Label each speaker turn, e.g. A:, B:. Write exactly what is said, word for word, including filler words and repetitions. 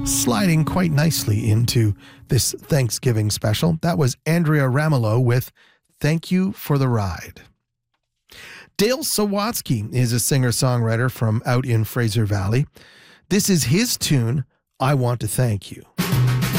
A: sliding quite nicely into this Thanksgiving special. That was Andrea Ramelow with Thank You for the Ride. Dale Sawatsky is a singer-songwriter from out in Fraser Valley. This is his tune, I Want to Thank You.